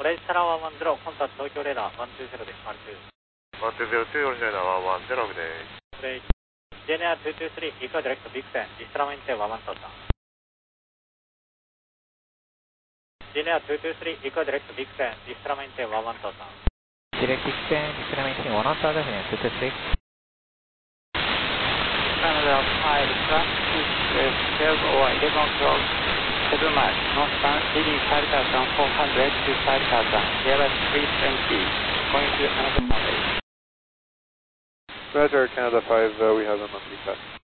オレンジサラー110、コンタクト東京レーダー120です。 120, Orange Radar 110 good day. JNR 223, eco direct big fan, distramente 11000. JNR 223, eco direct big fan, distramente 11000. Direct big fan, distramente 110 223. Canada 5, track 12 or 11 o'clock, 7 miles, northbound, leading 5,400 to 5,000, airbus 320, going to Canada 5. Roger, Canada 5, we have them on request.